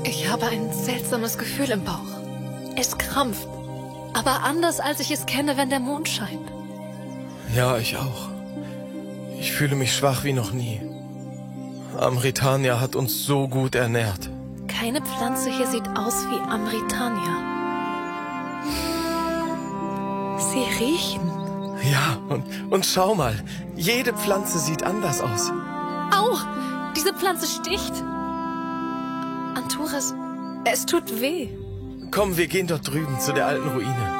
Ich habe ein seltsames Gefühl im Bauch. Es krampft. Aber anders, als ich es kenne, wenn der Mond scheint. Ja, ich auch. Ich fühle mich schwach wie noch nie. Amritania hat uns so gut ernährt. Keine Pflanze hier sieht aus wie Amritania. Sie riechen. Ja, und schau mal. Jede Pflanze sieht anders aus. Au! Diese Pflanze sticht. Anturas, es tut weh. Komm, wir gehen dort drüben zu der alten Ruine.